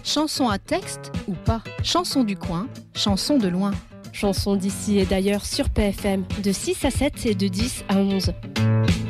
Chanson à texte ou pas, chanson du coin, chanson de loin. Chanson d'ici et d'ailleurs sur PFM, de 6 à 7 et de 10 à 11.